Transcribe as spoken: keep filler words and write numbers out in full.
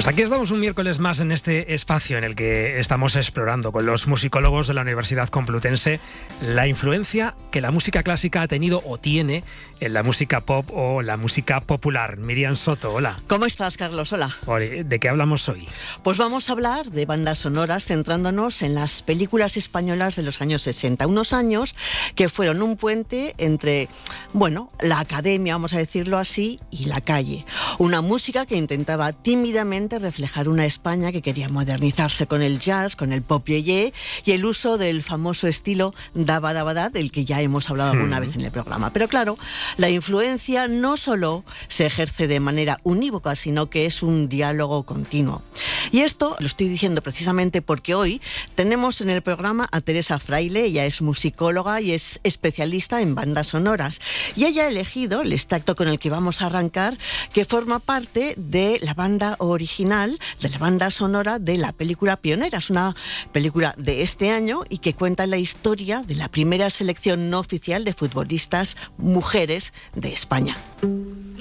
Pues aquí estamos un miércoles más en este espacio en el que estamos explorando con los musicólogos de la Universidad Complutense la influencia que la música clásica ha tenido o tiene en la música pop o la música popular. Miriam Soto, hola. ¿Cómo estás, Carlos? Hola. ¿De qué hablamos hoy? Pues vamos a hablar de bandas sonoras centrándonos en las películas españolas de los años sesenta. Unos años que fueron un puente entre, bueno, la academia, vamos a decirlo así, y la calle. Una música que intentaba tímidamente reflejar una España que quería modernizarse con el jazz, con el pop yeye y el uso del famoso estilo daba daba da, del que ya hemos hablado hmm. alguna vez en el programa. Pero claro, la influencia no solo se ejerce de manera unívoca, sino que es un diálogo continuo. Y esto lo estoy diciendo precisamente porque hoy tenemos en el programa a Teresa Fraile. Ella es musicóloga y es especialista en bandas sonoras. Y ella ha elegido el extracto con el que vamos a arrancar, que forma parte de la banda original, de la banda sonora de la película Pionera. Es una película de este año y que cuenta la historia de la primera selección no oficial de futbolistas mujeres de España.